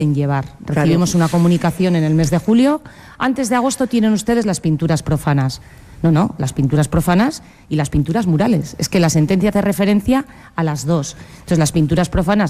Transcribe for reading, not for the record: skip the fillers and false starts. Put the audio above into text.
en llevar. Recibimos una comunicación en el mes de julio. Antes de agosto tienen ustedes las pinturas profanas. No, las pinturas profanas y las pinturas murales. Es que la sentencia hace referencia a las dos. Entonces, las pinturas profanas